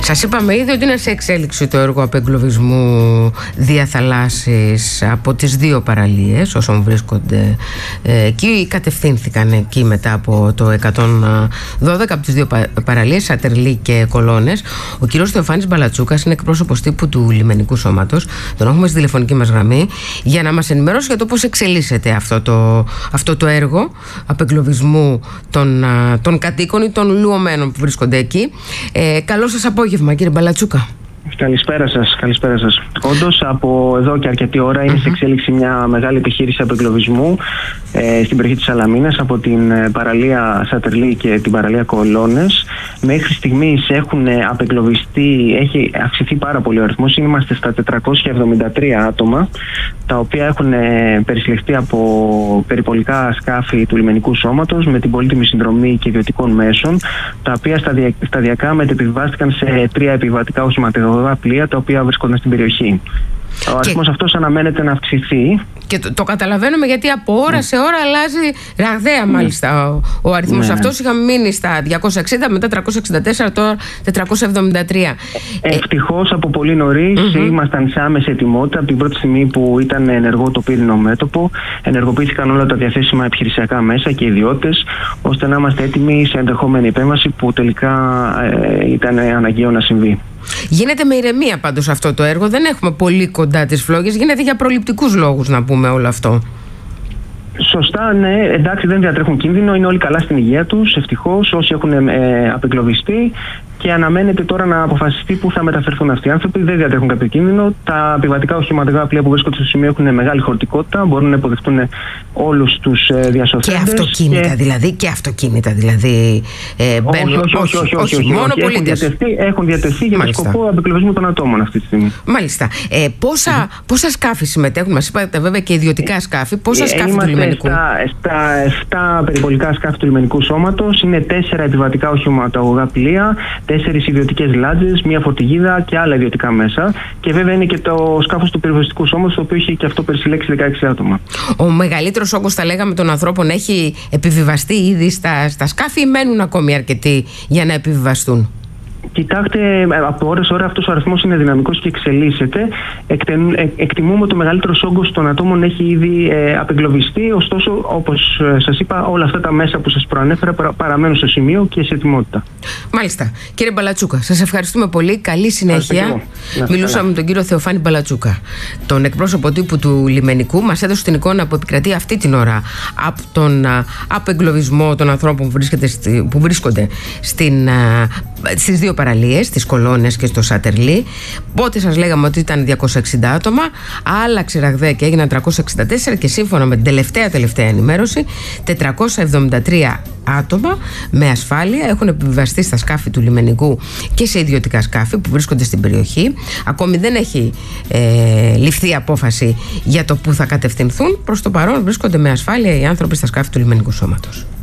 Σας είπαμε ήδη ότι είναι σε εξέλιξη το έργο απεγκλωβισμού διαθαλάσσης από τις δύο παραλίες όσων βρίσκονται εκεί. Κατευθύνθηκαν εκεί μετά από το 112 από τις δύο παραλίες, Σατερλή και Κολώνες. Ο κύριος Θεοφάνης Μπαλατσούκας είναι εκπρόσωπος τύπου του Λιμενικού Σώματος. Τον έχουμε στη τηλεφωνική μας γραμμή για να μας ενημερώσει για το πώς εξελίσσεται αυτό το έργο απεγκλωβισμού των κατοίκων ή των λουωμένων που βρίσκονται εκεί. Καλό σας απόγευμα, κύριε Μπαλατσούκα. Καλησπέρα σας. Όντως, από εδώ και αρκετή ώρα είναι σε εξέλιξη μια μεγάλη επιχείρηση απεγκλωβισμού στην περιοχή της Σαλαμίνας από την παραλία Σατερλή και την παραλία Κολώνες. Μέχρι στιγμής έχουν απεγκλωβιστεί, έχει αυξηθεί πάρα πολύ ο αριθμός. Είμαστε στα 473 άτομα, τα οποία έχουν περισυλλεχθεί από περιπολικά σκάφη του Λιμενικού Σώματος με την πολύτιμη συνδρομή και ιδιωτικών μέσων, τα οποία σταδιακά μετεπιβάστηκαν σε 3 επιβατικά οχηματοδοτικά πλοία τα οποία βρίσκονταν στην περιοχή. Ο αριθμός αυτός αναμένεται να αυξηθεί. Και το καταλαβαίνουμε, γιατί από ώρα σε ώρα αλλάζει ραγδαία μάλιστα ο αριθμός αυτός. Είχαμε μείνει στα 260, μετά 364, τώρα 473. Ευτυχώς από πολύ νωρίς ήμασταν σε άμεση ετοιμότητα. Από την πρώτη στιγμή που ήταν ενεργό το πύρινο μέτωπο, ενεργοποιήθηκαν όλα τα διαθέσιμα επιχειρησιακά μέσα και ιδιώτες, ώστε να είμαστε έτοιμοι σε ενδεχόμενη επέμβαση που τελικά ήταν αναγκαίο να συμβεί. Γίνεται με ηρεμία πάντως αυτό το έργο. Δεν έχουμε πολύ κοντά τις φλόγες. Γίνεται για προληπτικούς λόγους, να πούμε όλο αυτό. Σωστά, ναι. Εντάξει, δεν διατρέχουν κίνδυνο. Είναι όλοι καλά στην υγεία τους. Ευτυχώς, όσοι έχουν απεγκλωβιστεί. Και αναμένεται τώρα να αποφασιστεί πού θα μεταφερθούν αυτοί οι άνθρωποι. Δεν διατρέχουν κάποιο κίνδυνο. Τα επιβατικά οχηματικά πλοία που βρίσκονται στο σημείο έχουν μεγάλη χωρητικότητα. Μπορούν να υποδεχτούν όλους τους διασωθέντες. Και αυτοκίνητα δηλαδή. Όχι. Μόνο πολίτες. Έχουν διατεθεί για τον σκοπό απεγκλωβισμού των ατόμων αυτή τη στιγμή. Μάλιστα. Πόσα σκάφη συμμετέχουν, μας είπατε βέβαια και ιδιωτικά σκάφη. Πόσα σκάφη του Λιμενικού? Στα 7 περιπολικά σκάφη του Λιμενικού Σώματος είναι 4 επιβατικά οχηματογωγά πλοία, 4 ιδιωτικές λάτζες, 1 φορτηγίδα και άλλα ιδιωτικά μέσα. Και βέβαια είναι και το σκάφος του Πυροσβεστικού Σώματος, το οποίο έχει και αυτό περισυλλέξει 16 άτομα. Ο μεγαλύτερος όγκος, θα λέγαμε, των ανθρώπων έχει επιβιβαστεί ήδη στα σκάφη ή μένουν ακόμη αρκετοί για να επιβιβαστούν? Κοιτάξτε, από ώρα σε ώρα αυτός ο αριθμός είναι δυναμικός και εξελίσσεται. Εκτιμούμε ότι ο μεγαλύτερος όγκος των ατόμων έχει ήδη απεγκλωβιστεί. Ωστόσο, όπως σας είπα, όλα αυτά τα μέσα που σας προανέφερα παραμένουν στο σημείο και σε ετοιμότητα. Μάλιστα. Κύριε Μπαλατσούκα, σας ευχαριστούμε πολύ. Καλή συνέχεια. Μιλούσαμε με τον κύριο Θεοφάνη Μπαλατσούκα, τον εκπρόσωπο τύπου του Λιμενικού. Μας έδωσε την εικόνα που επικρατεί αυτή την ώρα από τον απεγκλωβισμό των ανθρώπων που βρίσκονται στις δύο παραλίες, στις Κολώνες και στο Σατερλή. Πότε σας λέγαμε ότι ήταν 260 άτομα, άλλαξε ραγδαία και έγιναν 364 και σύμφωνα με την τελευταία ενημέρωση 473 άτομα με ασφάλεια έχουν επιβιβαστεί στα σκάφη του Λιμενικού και σε ιδιωτικά σκάφη που βρίσκονται στην περιοχή. Ακόμη δεν έχει ληφθεί απόφαση για το που θα κατευθυνθούν. Προς το παρόν βρίσκονται με ασφάλεια οι άνθρωποι στα σκάφη του Λιμενικού Σώματος.